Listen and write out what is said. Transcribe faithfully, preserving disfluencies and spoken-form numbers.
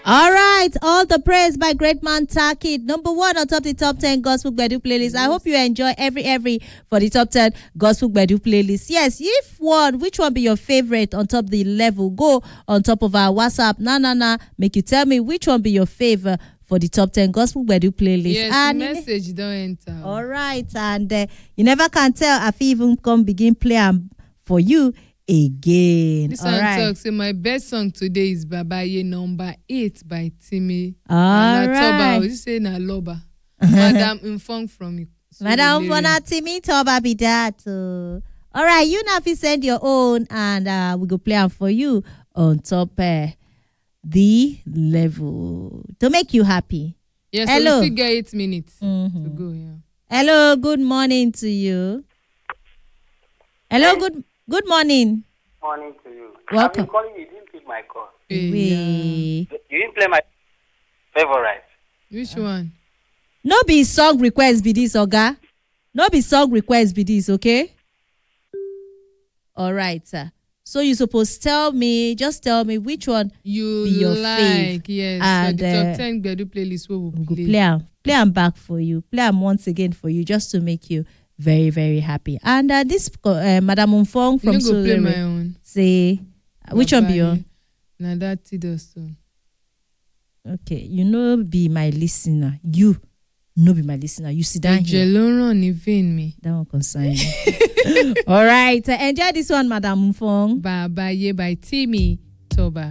All right, all the praise by great man Taki. Number one on top the top ten gospel Gbedu playlist. Yes. I hope you enjoy every every for the top ten gospel Gbedu playlist. Yes, if one, which one be your favorite on top the level? Go on top of our WhatsApp. Nah, nah, nah. Make you tell me which one be your favorite for the top ten gospel Gbedu playlist. Yes, and the message don't enter. All right, and uh, you never can tell if even come begin play am for you again. This all one right. talks. So my best song today is Babaye number eight by Timmy. All and right. I was say na Loba. Madam informed from you. Madam Fona Timmy Toba be that. Uh, all right, you now if you send your own and uh, we go play them for you on top uh, the level to make you happy. Yes, hello. So we still get eight minutes mm-hmm. to go. Yeah. Hello, good morning to you. Hello, hey. good good morning. Morning to you. Welcome. I've been calling you, you didn't pick my call. Hey, yeah. You didn't play my favorite. Which uh, one? No be song request be this, Oga. No be song request be this, okay? All right, sir. So you supposed tell me, just tell me which one you be your like. fave. Yes, and so the uh, top ten Gbedu playlist we will we'll play. Play them, play them back for you. Play them once again for you, just to make you very, very happy. And uh, this uh, Madam Umfong from you go play my Solere own. say, uh, which one be your? Na that Tidoston. Okay, you know, be my listener. You no be my listener. You sit down here. Jelon in vain me. That one concern you. All right, uh, enjoy this one, Madam Umfong. Babaye by Timmy Toba.